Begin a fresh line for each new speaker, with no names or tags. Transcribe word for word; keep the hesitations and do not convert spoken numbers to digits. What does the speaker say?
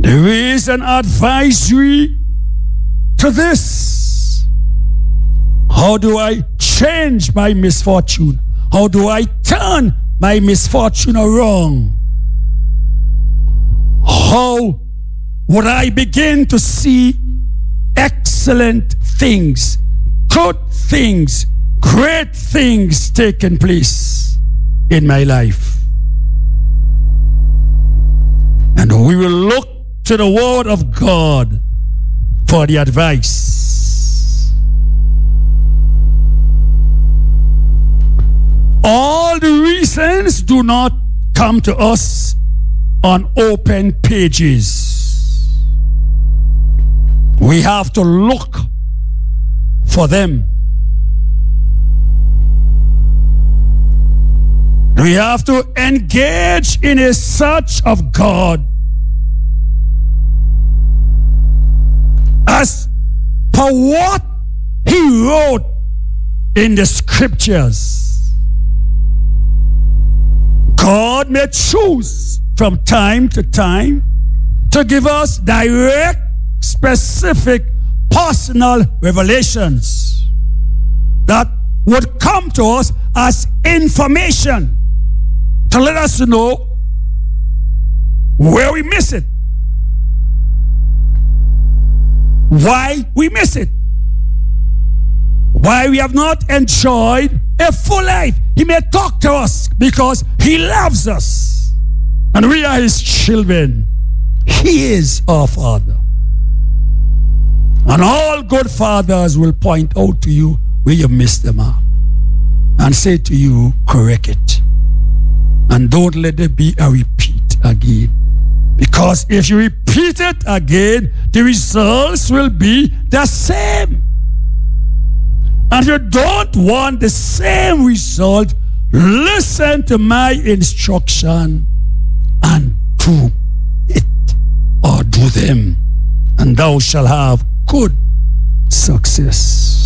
There is an advisory to this. How do I change my misfortune? How do I turn my misfortune around? How would I begin to see excellent things, good things, great things taking place in my life? And we will look to the Word of God for the advice. All the reasons do not come to us on open pages. We have to look for them. We have to engage in a search of God as per what He wrote in the scriptures. God may choose from time to time to give us direct, specific, personal revelations that would come to us as information to let us know where we miss it, why we miss it, why we have not enjoyed a full life. He may talk to us because He loves us and we are His children. He is our Father. And all good fathers will point out to you where you missed the mark and say to you, correct it. And don't let there be a repeat again. Because if you repeat it again, the results will be the same. And if you don't want the same result, listen to my instruction and do it, or do them, and thou shalt have good success.